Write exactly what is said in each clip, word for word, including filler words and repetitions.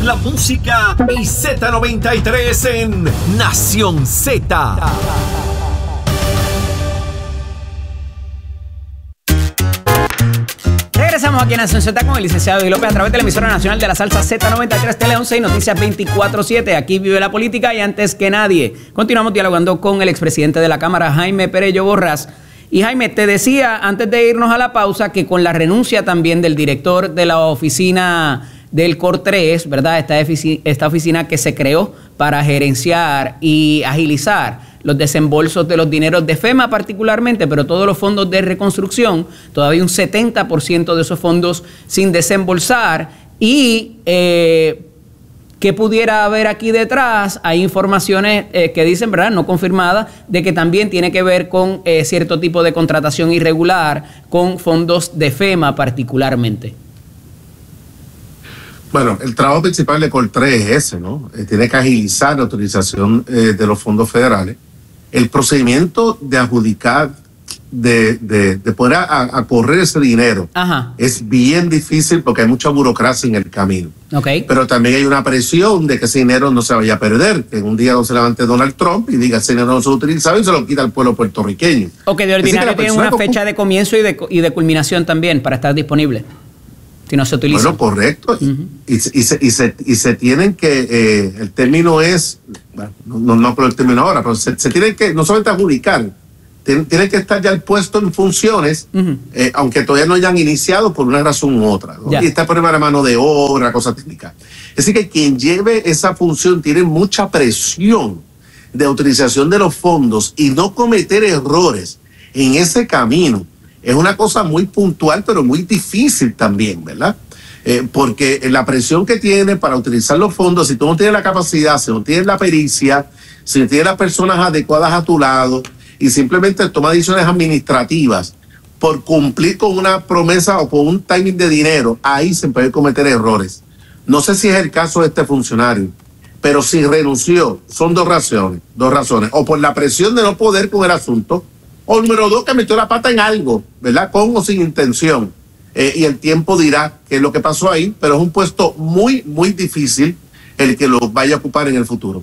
la música y Z noventa y tres en Nación Z. Regresamos aquí en Nación Z con el licenciado Eddie López a través de la emisora nacional de la salsa Z noventa y tres, Tele once y Noticias veinticuatro siete. Aquí vive la política y antes que nadie. Continuamos dialogando con el expresidente de la Cámara, Jaime Perello Borrás. Y Jaime, te decía antes de irnos a la pausa que con la renuncia también del director de la oficina del COR-tres, ¿verdad? Esta, esta oficina que se creó para gerenciar y agilizar los desembolsos de los dineros de FEMA particularmente, pero todos los fondos de reconstrucción, todavía un setenta por ciento de esos fondos sin desembolsar. Y eh, ¿qué pudiera haber aquí detrás? Hay informaciones eh, que dicen, ¿verdad?, no confirmadas, de que también tiene que ver con eh, cierto tipo de contratación irregular con fondos de FEMA particularmente. Bueno, el trabajo principal de COR-tres es ese, ¿no? Eh, tiene que agilizar la utilización eh, de los fondos federales. El procedimiento de adjudicar, de, de, de poder a, a correr ese dinero, Ajá. es bien difícil porque hay mucha burocracia en el camino. Okay. Pero también hay una presión de que ese dinero no se vaya a perder, que en un día no se levante Donald Trump y diga ese dinero no se ha utilizado y se lo quita al pueblo puertorriqueño. O que de ordinario tiene una fecha de comienzo y de, y de culminación también para estar disponible. Si no se utiliza. Bueno, correcto. Uh-huh. y, y, se, y, se, y se tienen que, eh, el término es, bueno, no, no por el término ahora, pero se, se tienen que, no solamente adjudicar, tienen, tienen que estar ya el puesto en funciones, uh-huh. eh, aunque todavía no hayan iniciado por una razón u otra, ¿no? Y está por la mano de obra, cosas técnicas. Es decir, que quien lleve esa función tiene mucha presión de utilización de los fondos y no cometer errores en ese camino. Es una cosa muy puntual, pero muy difícil también, ¿verdad? Eh, porque la presión que tiene para utilizar los fondos, si tú no tienes la capacidad, si no tienes la pericia, si no tienes las personas adecuadas a tu lado y simplemente toma decisiones administrativas por cumplir con una promesa o con un timing de dinero, ahí se pueden cometer errores. No sé si es el caso de este funcionario, pero si renunció, son dos razones, dos razones. O por la presión de no poder con el asunto, o número dos, que metió la pata en algo, ¿verdad? Con o sin intención. Eh, y el tiempo dirá qué es lo que pasó ahí, pero es un puesto muy, muy difícil el que lo vaya a ocupar en el futuro.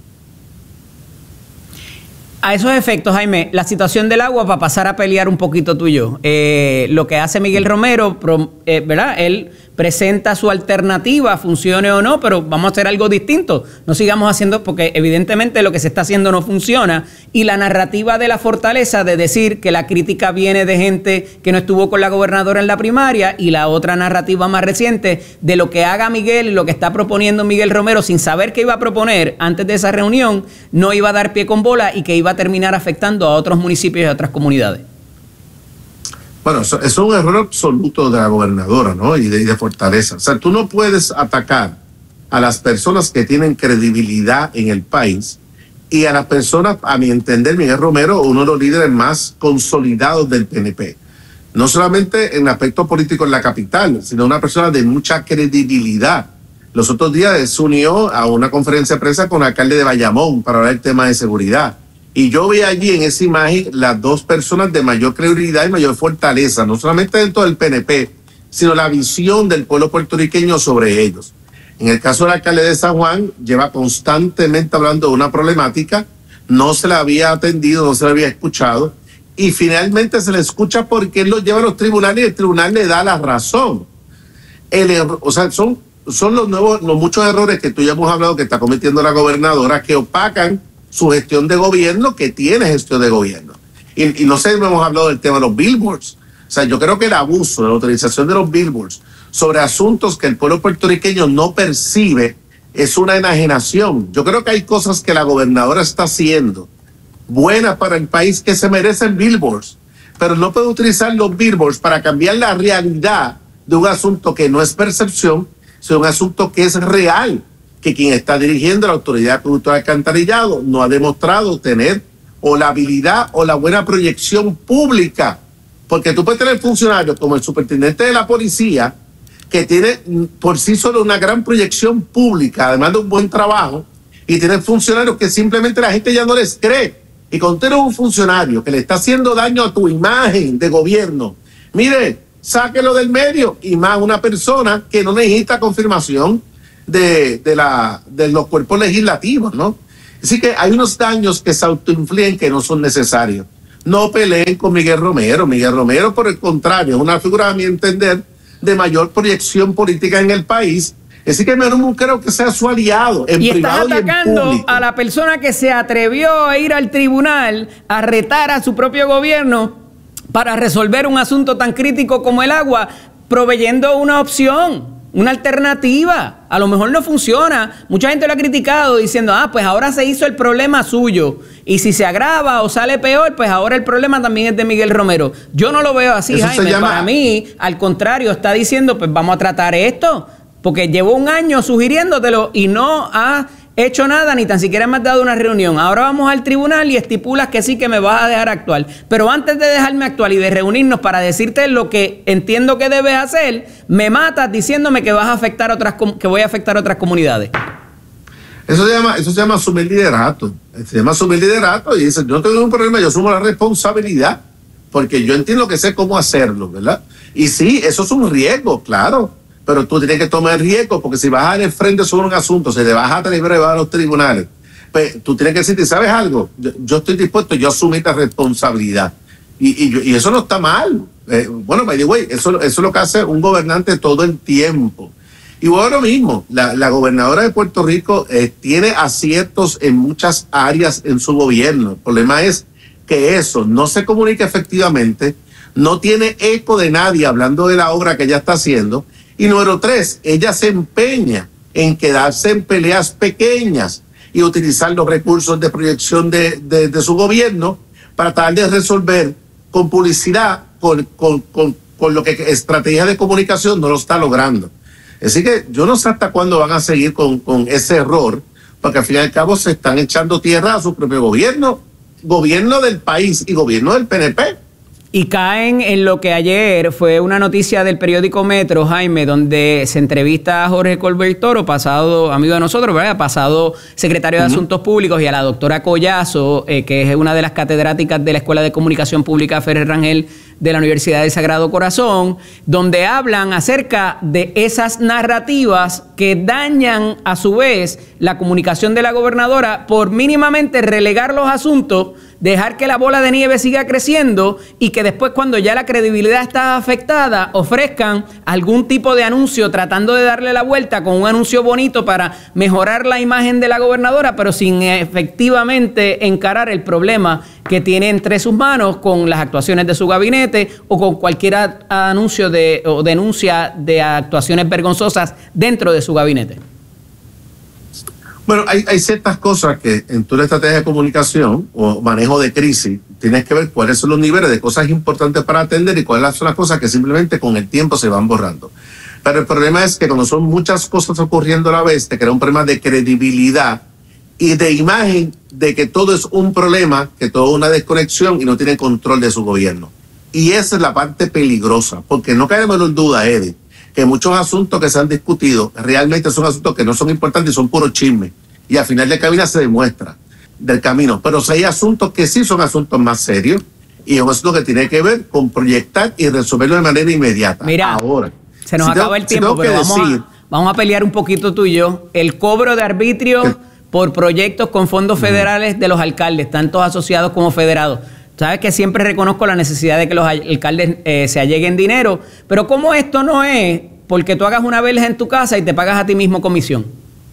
A esos efectos, Jaime, la situación del agua, para pasar a pelear un poquito tú y yo, eh, lo que hace Miguel Romero, eh, ¿verdad? Él presenta su alternativa, funcione o no, pero vamos a hacer algo distinto. No sigamos haciendo, porque evidentemente lo que se está haciendo no funciona. Y la narrativa de la fortaleza de decir que la crítica viene de gente que no estuvo con la gobernadora en la primaria, y la otra narrativa más reciente de lo que haga Miguel y lo que está proponiendo Miguel Romero sin saber qué iba a proponer antes de esa reunión, no iba a dar pie con bola y que iba a terminar afectando a otros municipios y a otras comunidades. Bueno, eso, eso es un error absoluto de la gobernadora, ¿no? Y de, y de Fortaleza. O sea, tú no puedes atacar a las personas que tienen credibilidad en el país y a las personas, a mi entender, Miguel Romero, uno de los líderes más consolidados del P N P. No solamente en el aspecto político en la capital, sino una persona de mucha credibilidad. Los otros días se unió a una conferencia de prensa con el alcalde de Bayamón para hablar del tema de seguridad. Y yo vi allí en esa imagen las dos personas de mayor credibilidad y mayor fortaleza, no solamente dentro del P N P, sino la visión del pueblo puertorriqueño sobre ellos. En el caso del alcalde de San Juan, lleva constantemente hablando de una problemática, no se la había atendido, no se la había escuchado, y finalmente se le escucha porque él lo lleva a los tribunales y el tribunal le da la razón. El error, o sea, son, son los nuevos, los muchos errores que tú ya hemos hablado que está cometiendo la gobernadora, que opacan su gestión de gobierno, que tiene gestión de gobierno. Y, y no sé, no hemos hablado del tema de los billboards. O sea, yo creo que el abuso de la utilización de los billboards sobre asuntos que el pueblo puertorriqueño no percibe es una enajenación. Yo creo que hay cosas que la gobernadora está haciendo buenas para el país que se merecen billboards, pero no puede utilizar los billboards para cambiar la realidad de un asunto que no es percepción, sino un asunto que es real, que quien está dirigiendo la Autoridad de Productos de Alcantarillado no ha demostrado tener o la habilidad o la buena proyección pública. Porque tú puedes tener funcionarios como el superintendente de la policía, que tiene por sí solo una gran proyección pública, además de un buen trabajo, y tiene funcionarios que simplemente la gente ya no les cree. Y cuando tienes un funcionario que le está haciendo daño a tu imagen de gobierno, mire, sáquelo del medio, y más una persona que no necesita confirmación. de, de, la, de los cuerpos legislativos, ¿no? Así que hay unos daños que se autoinfligen que no son necesarios. No peleen con Miguel Romero. Miguel Romero, por el contrario, es una figura, a mi entender, de mayor proyección política en el país. Así que no creo que sea su aliado en y privado y en público. Y estás atacando a la persona que se atrevió a ir al tribunal a retar a su propio gobierno para resolver un asunto tan crítico como el agua, proveyendo una opción, una alternativa. A lo mejor no funciona. Mucha gente lo ha criticado diciendo, ah, pues ahora se hizo el problema suyo. Y si se agrava o sale peor, pues ahora el problema también es de Miguel Romero. Yo no lo veo así, Eso Jaime. llama... Para mí, al contrario, está diciendo, pues vamos a tratar esto. Porque llevo un año sugiriéndotelo y no ha hecho nada, ni tan siquiera me has dado una reunión. Ahora vamos al tribunal y estipulas que sí, que me vas a dejar actuar. Pero antes de dejarme actuar y de reunirnos para decirte lo que entiendo que debes hacer, me matas diciéndome que vas a afectar otras, que voy a afectar a otras comunidades. Eso se llama, eso se llama asumir liderato. Se llama asumir liderato y dice, yo no tengo ningún problema, yo asumo la responsabilidad, porque yo entiendo que sé cómo hacerlo, ¿verdad? Y sí, eso es un riesgo, claro. Pero tú tienes que tomar riesgo, porque si vas a ir frente sobre un asunto, si te vas a atrever a llevar a los tribunales, pues tú tienes que decirte, ¿sabes algo? Yo, yo estoy dispuesto, yo asumir la responsabilidad. Y, y, y eso no está mal. Eh, bueno, by the way, eso, eso es lo que hace un gobernante todo el tiempo. Y bueno, lo mismo, la, la gobernadora de Puerto Rico eh, tiene aciertos en muchas áreas en su gobierno. El problema es que eso no se comunica efectivamente, no tiene eco de nadie hablando de la obra que ella está haciendo. Y número tres, ella se empeña en quedarse en peleas pequeñas y utilizar los recursos de proyección de, de, de su gobierno para tratar de resolver con publicidad, con, con, con, con lo que estrategia de comunicación no lo está logrando. Así que yo no sé hasta cuándo van a seguir con, con ese error, porque al fin y al cabo se están echando tierra a su propio gobierno, gobierno del país y gobierno del P N P. Y caen en lo que ayer fue una noticia del periódico Metro, Jaime, donde se entrevista a Jorge Colbert Toro, pasado amigo de nosotros, ¿verdad? Pasado secretario de uh-huh. Asuntos Públicos, y a la doctora Collazo, eh, que es una de las catedráticas de la Escuela de Comunicación Pública Ferrer Rangel de la Universidad del Sagrado Corazón, donde hablan acerca de esas narrativas que dañan a su vez la comunicación de la gobernadora por mínimamente relegar los asuntos, dejar que la bola de nieve siga creciendo y que después, cuando ya la credibilidad está afectada, ofrezcan algún tipo de anuncio tratando de darle la vuelta con un anuncio bonito para mejorar la imagen de la gobernadora, pero sin efectivamente encarar el problema que tiene entre sus manos con las actuaciones de su gabinete o con cualquier anuncio de, o denuncia de actuaciones vergonzosas dentro de su gabinete. Bueno, hay, hay ciertas cosas que en tu estrategia de comunicación o manejo de crisis tienes que ver cuáles son los niveles de cosas importantes para atender y cuáles son las cosas que simplemente con el tiempo se van borrando. Pero el problema es que cuando son muchas cosas ocurriendo a la vez, te crea un problema de credibilidad y de imagen de que todo es un problema, que todo es una desconexión y no tienen control de su gobierno. Y esa es la parte peligrosa, porque no cae en menor duda, Eddie, que muchos asuntos que se han discutido realmente son asuntos que no son importantes y son puro chisme. Y al final del camino se demuestra del camino. Pero si hay asuntos que sí son asuntos más serios y es un asunto que tiene que ver con proyectar y resolverlo de manera inmediata. Mira, ahora se nos si acaba tengo, el tiempo, si pero vamos, decir, a, vamos a pelear un poquito tú y yo. El cobro de arbitrio ¿qué? por proyectos con fondos federales de los alcaldes, tanto asociados como federados. Sabes que siempre reconozco la necesidad de que los alcaldes eh, se alleguen dinero, pero ¿cómo esto no es porque tú hagas una verja en tu casa y te pagas a ti mismo comisión?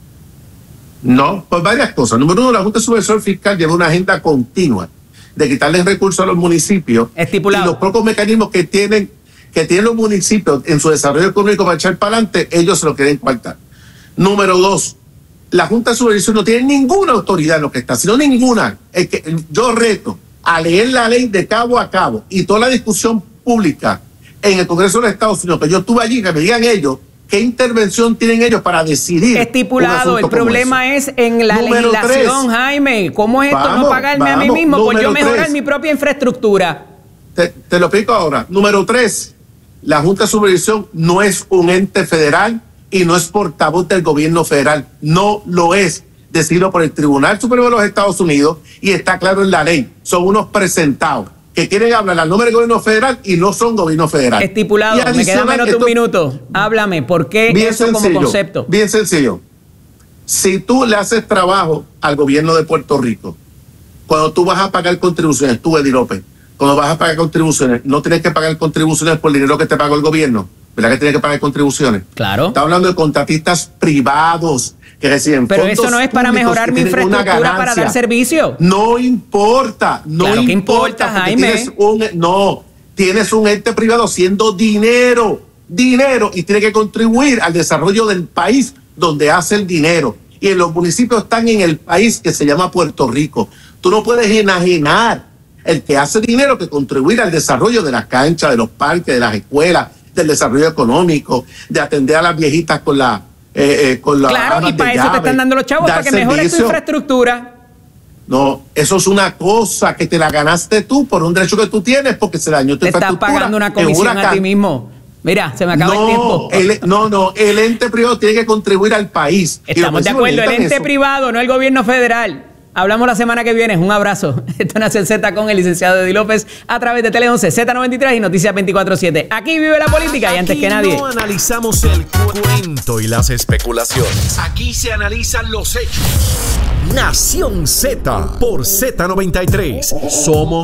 No, pues varias cosas. Número uno, la Junta de Supervisor Fiscal lleva una agenda continua de quitarles recursos a los municipios. Estipulado. Y los pocos mecanismos que tienen, que tienen los municipios en su desarrollo económico para echar para adelante, ellos se lo quieren coartar. Número dos, la Junta de Supervisor no tiene ninguna autoridad en lo que está, sino ninguna. Es que yo reto a leer la ley de cabo a cabo y toda la discusión pública en el Congreso de los Estados Unidos, que yo estuve allí, que me digan ellos qué intervención tienen ellos para decidir. Estipulado, el problema es en la Número legislación, tres. Jaime. ¿Cómo es esto vamos, no pagarme vamos, a mí mismo por yo mejorar tres. mi propia infraestructura? Te, te lo explico ahora. Número tres, la Junta de Supervisión no es un ente federal y no es portavoz del gobierno federal. No lo es. Decidido por el Tribunal Supremo de los Estados Unidos y está claro en la ley. Son unos presentados. que quieren hablar al nombre del gobierno federal y no son gobierno federal. Estipulado, me queda menos de un minuto. Háblame, ¿por qué bien eso sencillo, como concepto? Bien sencillo. Si tú le haces trabajo al gobierno de Puerto Rico, cuando tú vas a pagar contribuciones, tú, Eddie López, cuando vas a pagar contribuciones, no tienes que pagar contribuciones por el dinero que te pagó el gobierno, ¿verdad que tienes que pagar contribuciones? Claro. Está hablando de contratistas privados que reciben Pero fondos eso no es para mejorar mi infraestructura para dar servicio. No importa, no claro que importa, importa, Jaime. Tienes un, no, tienes un ente privado haciendo dinero, dinero, y tiene que contribuir al desarrollo del país donde hace el dinero. Y en los municipios están en el país que se llama Puerto Rico. Tú no puedes enajenar el que hace dinero que contribuir al desarrollo de las canchas, de los parques, de las escuelas, del desarrollo económico, de atender a las viejitas con la Eh, eh, con la claro, y para eso llave, te están dando los chavos, para que servicio. Mejores tu infraestructura. No, eso es una cosa que te la ganaste tú por un derecho que tú tienes porque se dañó tu te infraestructura. Estás pagando una comisión a ti mismo. Mira, se me acaba no, el tiempo. El, no, no, el ente privado tiene que contribuir al país. Estamos de acuerdo, el ente eso. privado, no el gobierno federal. Hablamos la semana que viene. Un abrazo. Esto es Nación Z con el licenciado Eddie López a través de Tele once, Z noventa y tres y Noticias veinticuatro siete. Aquí vive la política y Aquí antes que nadie. No analizamos el cuento y las especulaciones. Aquí se analizan los hechos. Nación Z por Z noventa y tres. Somos